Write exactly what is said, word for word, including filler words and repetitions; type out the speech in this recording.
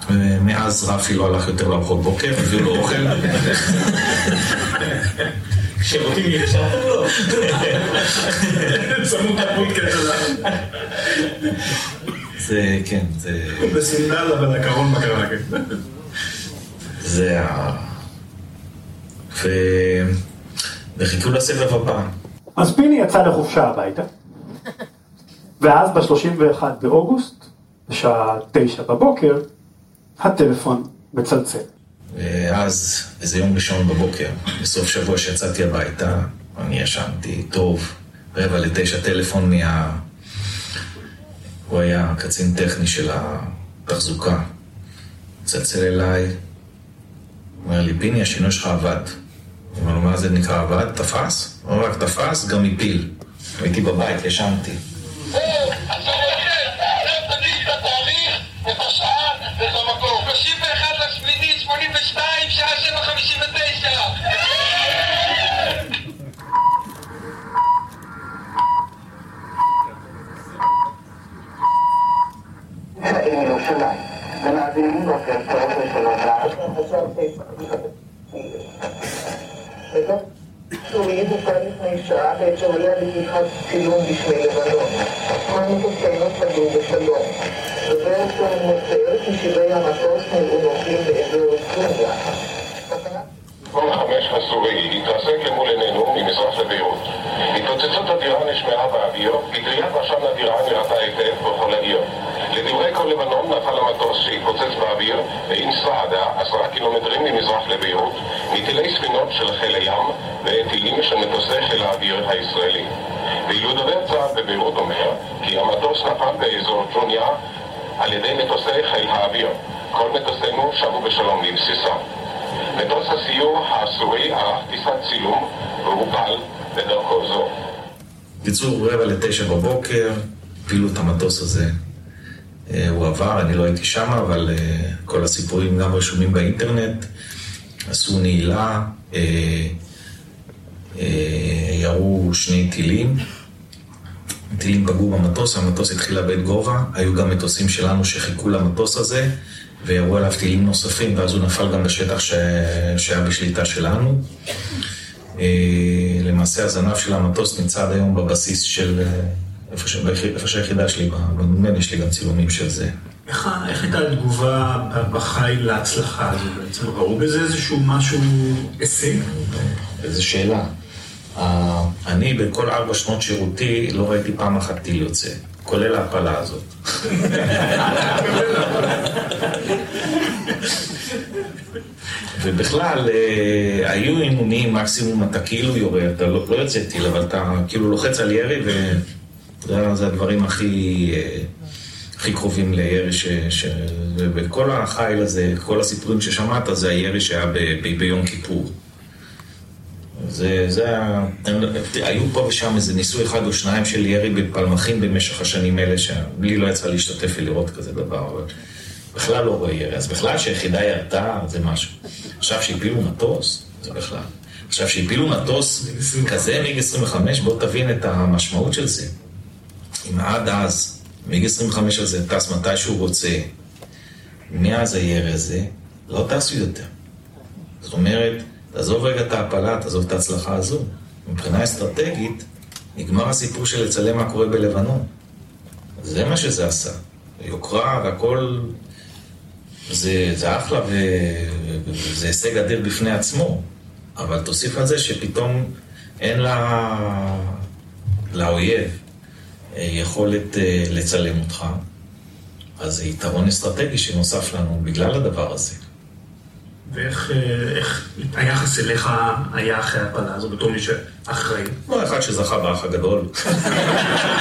מאז רפי לא הלך יותר לארוחות בוקר, הביאו לו אוכל. שירותים יחשבתם לו. שמו את הפודקאסט הזה. זה, כן, זה... בסינדל, אבל הקרון בקרה, כן. זה ה... ו... וחיכו לסבב הבא. אז פיני יצא לחופשה הביתה, ואז ב-שלושים ואחד באוגוסט, בשעה תשע בבוקר, הטלפון מצלצל. ואז, איזה יום ראשון בבוקר, בסוף שבוע שיצאתי הביתה, אני ישנתי טוב, רבע לתשע טלפון מה... הוא היה קצין טכני של התחזוקה. צלצל אליי, הוא אומר לי, פיני, השינוי שלך עבד. הוא אומר לו, מה זה נקרא עבד? תפס? הוא אומר, רק תפס, גם הפיל. הייתי בבית, ישנתי. שלושים ואחד לשמיני, שמונים ושתיים, שעה שבע חמישים ותשע. העיר ירושלים, ומאזינים בוקר טוב לשלוש סורי דופה לפני שעה באפשריה לקיחת צילום בשמי לבנון. כל מטוסנו פגעו בשלום. דובר שום מוסר כי שירי המטוס נראו נופלים בעבר סוריה. כל חמש הסורי התרסק למול עינינו ממזרח לביירות. התפוצצות אדירה נשמעה באוויר, פטריית עשן אדירה נראתה היטב בכל העיר. לדברי כל לבנון נפל המטוס שהתפוצץ באוויר בעין סעדה, עשרה קילומטרים ממזרח לביירות, מטילי ספינות של חיל הים וטילים של מטוסי חיל האוויר הישראלי. ואילו דובר צה"ל בביירות אומר כי המטוס נפל באזור ג'וניה על ידי מטוסי חיל האוויר. כל מטוסינו שבו בשלום לבסיסם. מטוס הסיור הסורי ערך טיסת צילום והופל בדרכו זו. קיצור, רבע לתשע בבוקר, הפילו את המטוס הזה. הוא עבר, אני לא הייתי שם, אבל כל הסיפורים גם רשומים באינטרנט. עשו נעילה, ירו שני טילים. טילים פגעו במטוס, המטוס התחיל לאבד גובה. היו גם מטוסים שלנו שחיכו למטוס הזה, וירו עליו טילים נוספים, ואז הוא נפל גם בשטח ש... שהיה בשליטה שלנו. למעשה הזנב של המטוס נמצא עד היום בבסיס של... איפה, ש... איפה שהיחידה שלי, במומן יש לי גם צילומים של זה. איך, איך הייתה התגובה בחיל להצלחה הזו בעצם? ראו בזה איזשהו משהו הישג? איזו שאלה. אני בכל ארבע שנות שירותי לא ראיתי פעם אחת טיל יוצא, כולל ההפלה הזאת. ובכלל, היו אימונים, מקסימום אתה כאילו יורה, אתה לא, לא יוצא טיל, אבל אתה כאילו לוחץ על ירי, וזה הדברים הכי, הכי קרובים לירי, ש, ש, ובכל החיל הזה, כל הסיפורים ששמעת, זה הירי שהיה ב, ב, ביום כיפור. זה, זה, היו פה ושם איזה ניסוי אחד או שניים של ירי בפלמחים במשך השנים האלה, שבלי לא יצא להשתתף ולראות כזה דבר, אבל בכלל לא רואה ירי. אז בכלל שהיחידה ירתה זה משהו. עכשיו שהפילו מטוס, זה בכלל. עכשיו שהפילו מטוס כזה מיג עשרים וחמש, בוא תבין את המשמעות של זה. אם עד אז מיג עשרים וחמש הזה טס מתי שהוא רוצה, מאז הירי הזה לא טסו יותר. זאת אומרת, תעזוב רגע את ההפלה, תעזוב את ההצלחה הזו. מבחינה אסטרטגית, נגמר הסיפור של לצלם מה קורה בלבנון. זה מה שזה עשה. יוקרה והכל, זה, זה אחלה וזה הישג אדיר בפני עצמו. אבל תוסיף על זה שפתאום אין לה, לאויב יכולת לצלם אותך. אז זה יתרון אסטרטגי שנוסף לנו בגלל הדבר הזה. ואיך איך, היחס אליך היה אחרי ההפלה הזו בתור מי שאחראי? לא אחד שזכה באח הגדול.